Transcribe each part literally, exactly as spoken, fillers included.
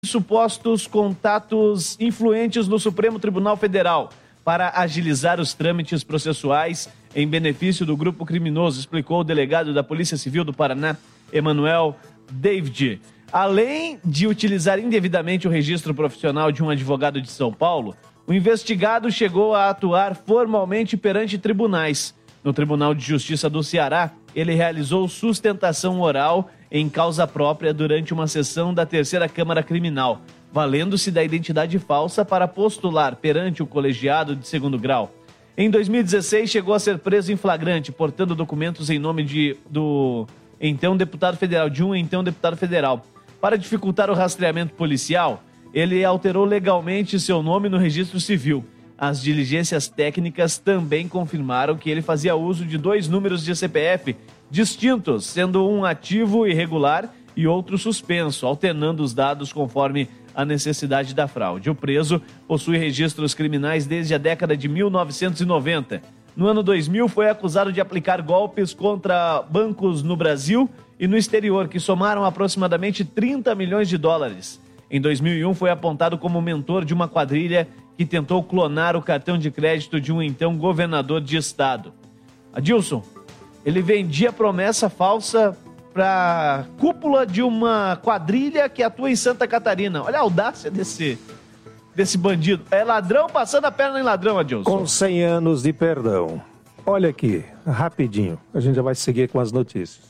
supostos contatos influentes no Supremo Tribunal Federal para agilizar os trâmites processuais em benefício do grupo criminoso, explicou o delegado da Polícia Civil do Paraná, Emanuel David. Além de utilizar indevidamente o registro profissional de um advogado de São Paulo, o investigado chegou a atuar formalmente perante tribunais. No Tribunal de Justiça do Ceará, ele realizou sustentação oral em causa própria durante uma sessão da Terceira Câmara Criminal, valendo-se da identidade falsa para postular perante o colegiado de segundo grau. Em dois mil e dezesseis, chegou a ser preso em flagrante, portando documentos em nome de, do então deputado federal, de um então deputado federal. Para dificultar o rastreamento policial, ele alterou legalmente seu nome no registro civil. As diligências técnicas também confirmaram que ele fazia uso de dois números de C P F distintos, sendo um ativo irregular e outro suspenso, alternando os dados conforme a necessidade da fraude. O preso possui registros criminais desde a década de mil novecentos e noventa. No ano dois mil, foi acusado de aplicar golpes contra bancos no Brasil e no exterior, que somaram aproximadamente trinta milhões de dólares. Em dois mil e um, foi apontado como mentor de uma quadrilha que tentou clonar o cartão de crédito de um então governador de estado. Adilson, ele vendia promessa falsa para cúpula de uma quadrilha que atua em Santa Catarina. Olha a audácia desse, desse bandido. É ladrão passando a perna em ladrão, Adilson. Com cem anos de perdão. Olha aqui, rapidinho, a gente já vai seguir com as notícias.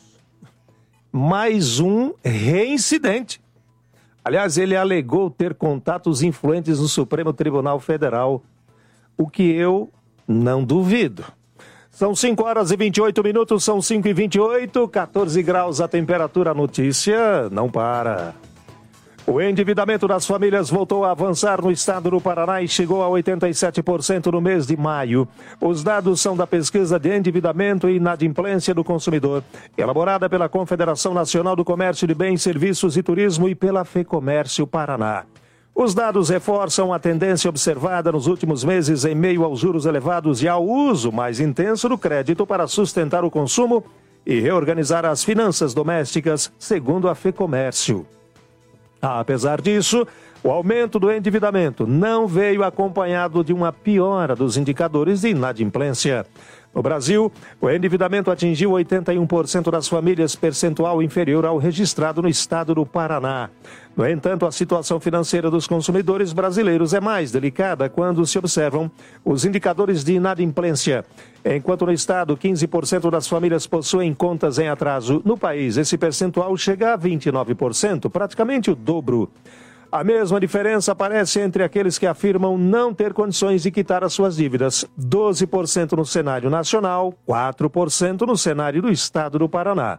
Mais um reincidente. Aliás, ele alegou ter contatos influentes no Supremo Tribunal Federal, o que eu não duvido. São cinco horas e vinte e oito minutos, são cinco e vinte e oito, catorze graus a temperatura, a notícia não para. O endividamento das famílias voltou a avançar no estado do Paraná e chegou a oitenta e sete por cento no mês de maio. Os dados são da pesquisa de endividamento e inadimplência do consumidor, elaborada pela Confederação Nacional do Comércio de Bens, Serviços e Turismo e pela FEComércio Paraná. Os dados reforçam a tendência observada nos últimos meses em meio aos juros elevados e ao uso mais intenso do crédito para sustentar o consumo e reorganizar as finanças domésticas, segundo a FEComércio. Apesar disso, o aumento do endividamento não veio acompanhado de uma piora dos indicadores de inadimplência. No Brasil, o endividamento atingiu oitenta e um por cento das famílias, percentual inferior ao registrado no estado do Paraná. No entanto, a situação financeira dos consumidores brasileiros é mais delicada quando se observam os indicadores de inadimplência. Enquanto no estado, quinze por cento das famílias possuem contas em atraso, no país esse percentual chega a vinte e nove por cento, praticamente o dobro. A mesma diferença aparece entre aqueles que afirmam não ter condições de quitar as suas dívidas. doze por cento no cenário nacional, quatro por cento no cenário do estado do Paraná.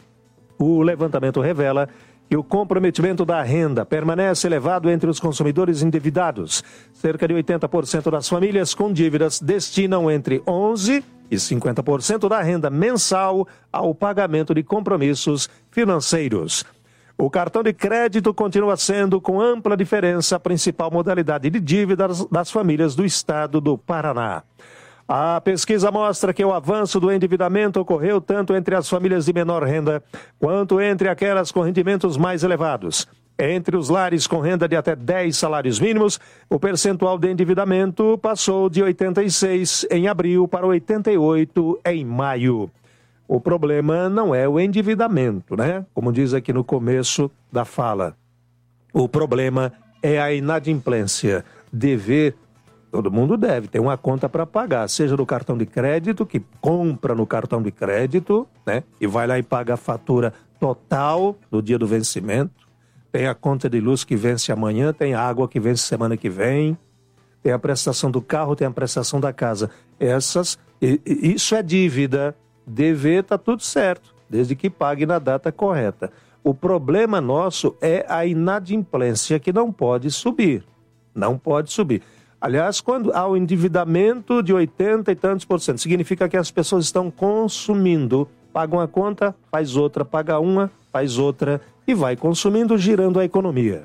O levantamento revela que o comprometimento da renda permanece elevado entre os consumidores endividados. Cerca de oitenta por cento das famílias com dívidas destinam entre onze por cento e cinquenta por cento da renda mensal ao pagamento de compromissos financeiros. O cartão de crédito continua sendo, com ampla diferença, a principal modalidade de dívidas das famílias do estado do Paraná. A pesquisa mostra que o avanço do endividamento ocorreu tanto entre as famílias de menor renda, quanto entre aquelas com rendimentos mais elevados. Entre os lares com renda de até dez salários mínimos, o percentual de endividamento passou de oitenta e seis em abril para oitenta e oito em maio. O problema não é o endividamento, né? Como diz aqui no começo da fala. O problema é a inadimplência. Dever, todo mundo deve, tem uma conta para pagar, seja no cartão de crédito, que compra no cartão de crédito, né? E vai lá e paga a fatura total no dia do vencimento. Tem a conta de luz que vence amanhã, tem a água que vence semana que vem, tem a prestação do carro, tem a prestação da casa. Essas, isso é dívida. Dever está tudo certo, desde que pague na data correta. O problema nosso é a inadimplência, que não pode subir. Não pode subir. Aliás, quando há o endividamento de oitenta e tantos por cento, significa que as pessoas estão consumindo. Paga uma conta, faz outra, paga uma, faz outra e vai consumindo, girando a economia.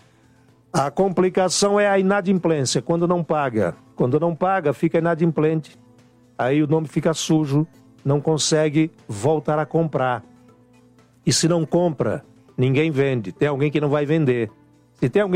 A complicação é a inadimplência, quando não paga. Quando não paga, fica inadimplente. Aí o nome fica sujo. Não consegue voltar a comprar. E se não compra, ninguém vende. Tem alguém que não vai vender. Se tem alguém